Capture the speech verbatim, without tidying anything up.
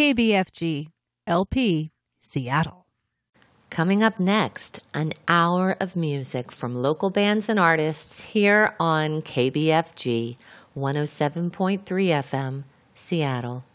K B F G, L P, Seattle. Coming up next, an hour of music from local bands and artists here on K B F G one oh seven point three F M, Seattle.